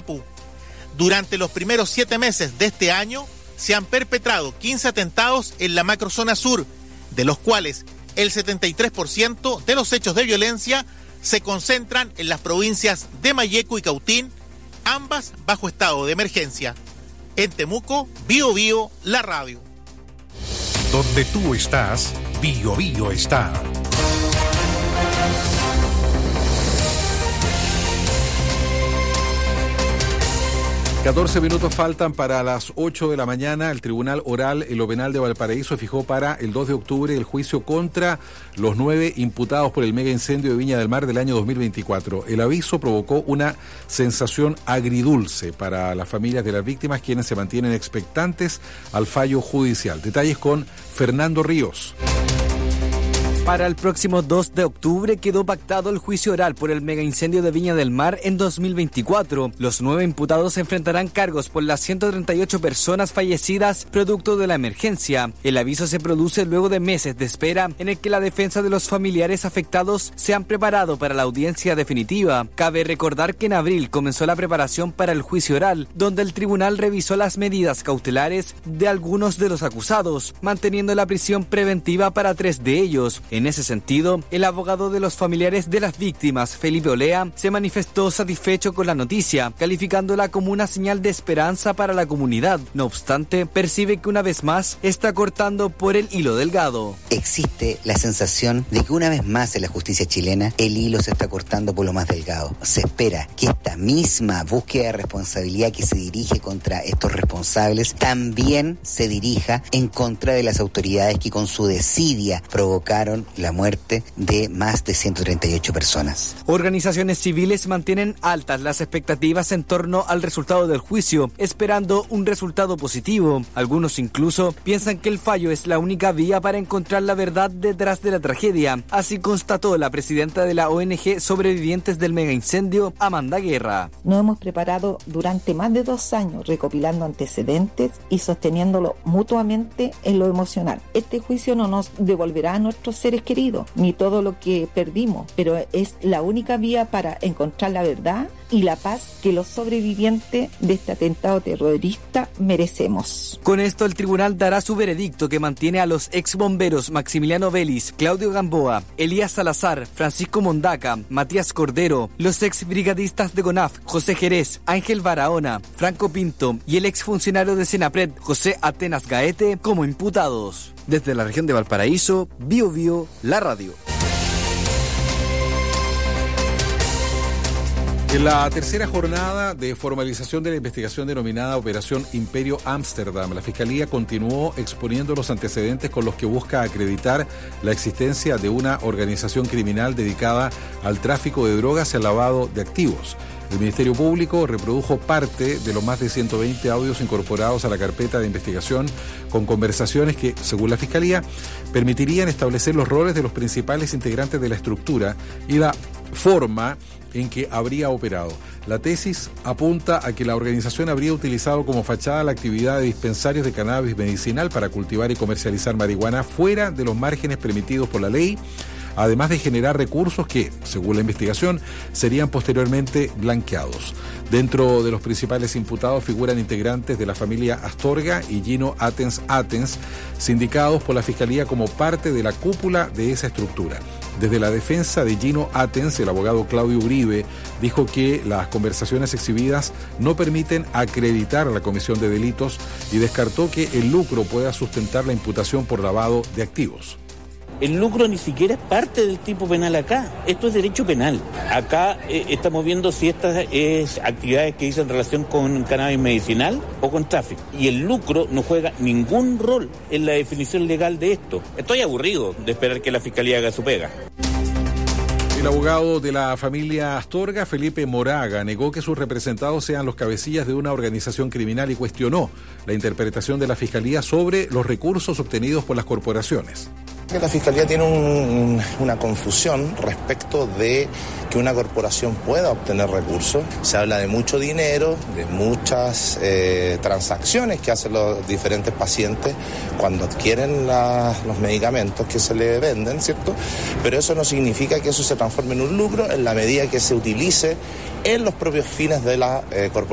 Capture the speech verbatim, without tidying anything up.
Maipú. Durante los primeros siete meses de este año se han perpetrado quince atentados en la macrozona sur, de los cuales el setenta y tres por ciento de los hechos de violencia se concentran en las provincias de Mayeco y Cautín, ambas bajo estado de emergencia. En Temuco, Bío Bío, la radio. Donde tú estás, Bío Bío está. catorce minutos faltan para las ocho de la mañana. El Tribunal Oral en lo Penal de Valparaíso fijó para el dos de octubre el juicio contra los nueve imputados por el mega incendio de Viña del Mar del año dos mil veinticuatro. El aviso provocó una sensación agridulce para las familias de las víctimas, quienes se mantienen expectantes al fallo judicial. Detalles con Fernando Ríos. Para el próximo dos de octubre quedó pactado el juicio oral por el mega incendio de Viña del Mar en dos mil veinticuatro. Los nueve imputados enfrentarán cargos por las ciento treinta y ocho personas fallecidas producto de la emergencia. El aviso se produce luego de meses de espera en el que la defensa de los familiares afectados se han preparado para la audiencia definitiva. Cabe recordar que en abril comenzó la preparación para el juicio oral, donde el tribunal revisó las medidas cautelares de algunos de los acusados, manteniendo la prisión preventiva para tres de ellos. En ese sentido, el abogado de los familiares de las víctimas, Felipe Olea, se manifestó satisfecho con la noticia, calificándola como una señal de esperanza para la comunidad. No obstante, percibe que una vez más está cortando por el hilo delgado. Existe la sensación de que una vez más en la justicia chilena el hilo se está cortando por lo más delgado. Se espera que esta misma búsqueda de responsabilidad que se dirige contra estos responsables también se dirija en contra de las autoridades que con su desidia provocaron la muerte de más de ciento treinta y ocho personas. Organizaciones civiles mantienen altas las expectativas en torno al resultado del juicio, esperando un resultado positivo. Algunos incluso piensan que el fallo es la única vía para encontrar la verdad detrás de la tragedia. Así constató la presidenta de la O N G Sobrevivientes del Mega Incendio, Amanda Guerra. Nos hemos preparado durante más de dos años recopilando antecedentes y sosteniéndolo mutuamente en lo emocional. Este juicio no nos devolverá a nuestros seres queridos, ni todo lo que perdimos, pero es la única vía para encontrar la verdad y la paz que los sobrevivientes de este atentado terrorista merecemos. Con esto el tribunal dará su veredicto, que mantiene a los ex bomberos Maximiliano Vélez, Claudio Gamboa, Elías Salazar, Francisco Mondaca, Matías Cordero, los ex brigadistas de CONAF, José Jerez, Ángel Barahona, Franco Pinto y el ex funcionario de Senapred, José Atenas Gaete, como imputados. Desde la región de Valparaíso, Bío Bío, la radio. En la tercera jornada de formalización de la investigación denominada Operación Imperio Ámsterdam, la Fiscalía continuó exponiendo los antecedentes con los que busca acreditar la existencia de una organización criminal dedicada al tráfico de drogas y al lavado de activos. El Ministerio Público reprodujo parte de los más de ciento veinte audios incorporados a la carpeta de investigación con conversaciones que, según la Fiscalía, permitirían establecer los roles de los principales integrantes de la estructura y la forma en que habría operado. La tesis apunta a que la organización habría utilizado como fachada la actividad de dispensarios de cannabis medicinal para cultivar y comercializar marihuana fuera de los márgenes permitidos por la ley, además de generar recursos que, según la investigación, serían posteriormente blanqueados. Dentro de los principales imputados figuran integrantes de la familia Astorga y Gino Atens Atens, sindicados por la Fiscalía como parte de la cúpula de esa estructura. Desde la defensa de Gino Atens, el abogado Claudio Uribe dijo que las conversaciones exhibidas no permiten acreditar la comisión de delitos y descartó que el lucro pueda sustentar la imputación por lavado de activos. El lucro ni siquiera es parte del tipo penal acá. Esto es derecho penal. Acá eh, estamos viendo si estas es actividades que dicen relación con cannabis medicinal o con tráfico. Y el lucro no juega ningún rol en la definición legal de esto. Estoy aburrido de esperar que la Fiscalía haga su pega. El abogado de la familia Astorga, Felipe Moraga, negó que sus representados sean los cabecillas de una organización criminal y cuestionó la interpretación de la Fiscalía sobre los recursos obtenidos por las corporaciones. La Fiscalía tiene un, una confusión respecto de que una corporación pueda obtener recursos. Se habla de mucho dinero, de muchas eh, transacciones que hacen los diferentes pacientes cuando adquieren la, los medicamentos que se le venden, ¿cierto? Pero eso no significa que eso se transforme en un lucro en la medida que se utilice en los propios fines de la eh, corporación.